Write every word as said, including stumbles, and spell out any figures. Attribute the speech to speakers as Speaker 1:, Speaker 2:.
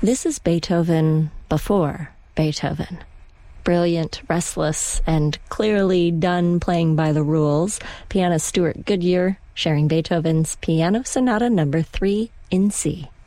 Speaker 1: This is Beethoven before Beethoven. Brilliant, restless, and clearly done playing by the rules. Pianist Stuart Goodyear sharing Beethoven's Piano Sonata Number three in C.